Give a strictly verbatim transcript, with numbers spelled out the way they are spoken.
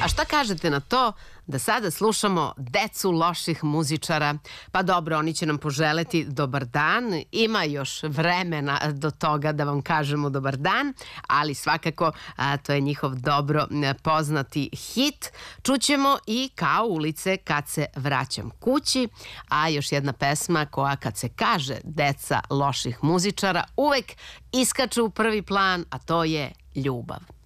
šta kažete na to da sada slušamo decu loših muzičara? Pa dobro, oni će nam poželeti dobar dan, ima još vremena do toga da vam kažemo dobar dan, ali svakako a, to je njihov dobro poznati hit. Čućemo i Kao ulice kad se vraćam kući, a još jedna pesma koja kad se kaže deca loših muzičara uvek iskače u prvi plan, a to je Ljubav.